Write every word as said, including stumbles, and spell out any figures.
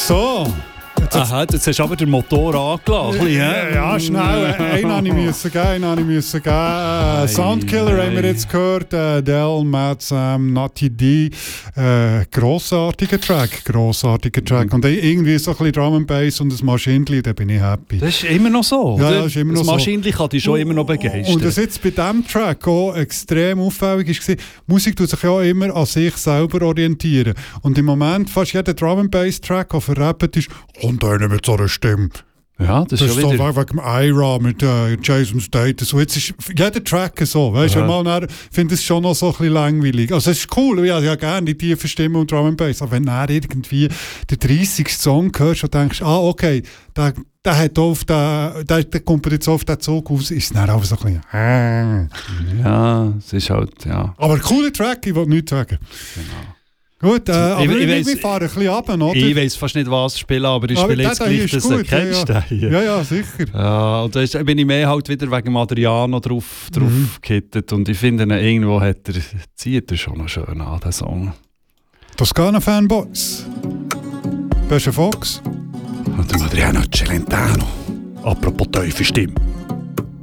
So. Aha, jetzt hast du aber den Motor angelassen. Ja, ja, schnell. Einen musste ich geben, einen musste ich geben. Äh, Soundkiller haben wir jetzt gehört. Äh, Del, Matt, Sam, Natty D. Äh, grossartiger Track, grossartiger Track. Mhm. Und irgendwie so ein bisschen Drum and Bass und das Maschinchen, da bin ich happy. Das ist immer noch so, ja, oder? Das, ist immer noch das Maschinchen so. kann dich schon immer noch begeistern. Und was jetzt bei diesem Track auch extrem auffällig war, Musik tut sich ja immer an sich selber orientieren. Und im Moment fast jeder Drum and Bass Track, der verrappt ist, und einer mit so einer Stimme. Ja, das, das ist so wegen dem Ira mit äh, Jason Statham. So, jetzt ist jeder Track so. Weißt du, mal finde ich es schon noch so ein bisschen langweilig. Also es ist cool, ich habe ja gerne die tiefe Stimme und Drum and Bass. Aber wenn du irgendwie den dreißigsten Song hörst und denkst, ah, okay, der, der, hat auf den, der, der kommt jetzt auf den Zug aus, ist es dann auch so ein bisschen. Äh. Ja, es ist halt, ja. Aber ein cooler Track, ich will nichts sagen. Genau. Gut, äh, aber ich, ich, ich wir weiss, fahren ein bisschen runter, oder? Ich weiss fast nicht, was spielen, aber ich aber spiele jetzt gleich, dass du kennst. Ja, ja. ja, ja, sicher. Ja, und da ist, bin ich mehr halt wieder wegen Adriano drauf, drauf mhm. gehittet. Und ich finde, irgendwo hat er, zieht er schon noch schön an, den Song. Toskana Fanboys. Beste Fox. Und der Adriano Celentano. Apropos tiefe Stimme.